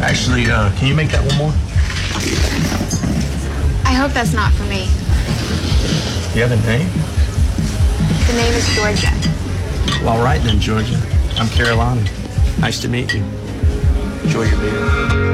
Actually, can you make that one more? I hope that's not for me. You have a name? The name is Georgia. Well, all right then, Georgia. I'm Carolina. Nice to meet you. Enjoy your beer.